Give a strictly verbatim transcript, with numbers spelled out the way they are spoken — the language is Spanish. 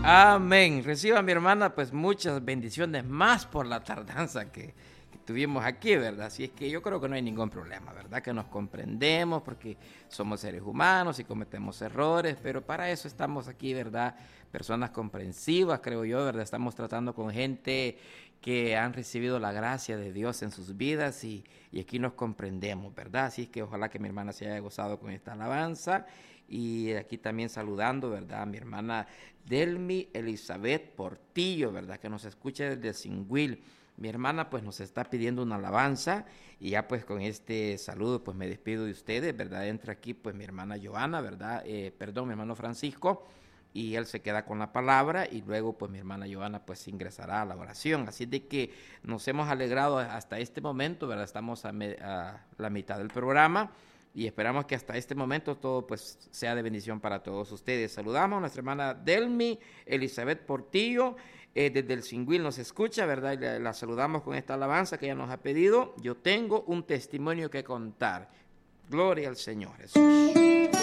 Amén. Reciba, mi hermana, pues muchas bendiciones más por la tardanza que, que tuvimos aquí, ¿verdad? Así es que yo creo que no hay ningún problema, ¿verdad? Que nos comprendemos porque somos seres humanos y cometemos errores, pero para eso estamos aquí, ¿verdad? Personas comprensivas, creo yo, ¿verdad? Estamos tratando con gente que han recibido la gracia de Dios en sus vidas y, y aquí nos comprendemos, ¿verdad? Así es que ojalá que mi hermana se haya gozado con esta alabanza. Y aquí también saludando, ¿verdad? A mi hermana Delmi Elizabeth Portillo, ¿verdad? Que nos escucha desde Singüil. Mi hermana pues nos está pidiendo una alabanza y ya pues con este saludo pues me despido de ustedes, ¿verdad? Entra aquí pues mi hermana Joana, ¿verdad? Eh, perdón, mi hermano Francisco, y él se queda con la palabra y luego pues mi hermana Joana pues ingresará a la oración. Así de que nos hemos alegrado hasta este momento, ¿verdad? Estamos a, me, a la mitad del programa. Y esperamos que hasta este momento todo pues sea de bendición para todos ustedes. Saludamos a nuestra hermana Delmi Elizabeth Portillo, eh, desde el Singüil nos escucha, ¿verdad? Y la, la saludamos con esta alabanza que ella nos ha pedido. Yo tengo un testimonio que contar. Gloria al Señor Jesús.